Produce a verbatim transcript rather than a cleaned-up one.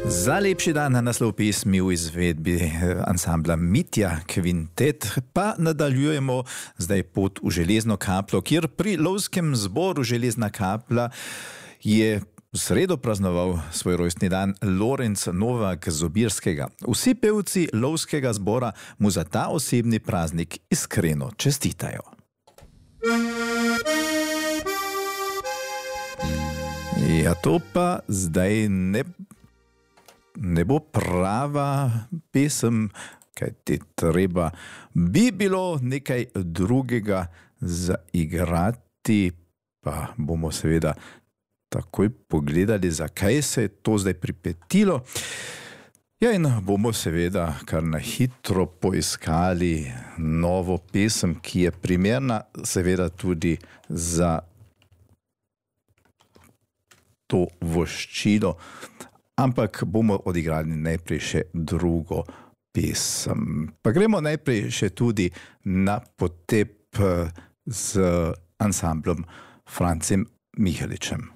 Za lepši dan na naslov pesmi v izvedbi ansambla Mitja Kvintet pa nadaljujemo zdaj pot v Železno kapljo, kjer pri lovskem zboru Železna kaplja je v sredo praznoval svoj rojstni dan Lorenc Novak Zobirskega. Vsi pevci lovskega zbora mu za ta osebni praznik iskreno čestitajo. Ja, to pa zdaj ne, ne bo prava pesem, kaj ti treba. Bi bilo nekaj drugega zaigrati, pa bomo seveda takoj pogledali, zakaj se je to zdaj pripetilo. Ja, in bomo seveda kar na hitro poiskali novo pesem, ki je primerna seveda tudi za to voščilo, ampak bomo odigrali najprej še drugo pesem. Pa gremo najprej še tudi na potep z ansamblom Francem Miheličem.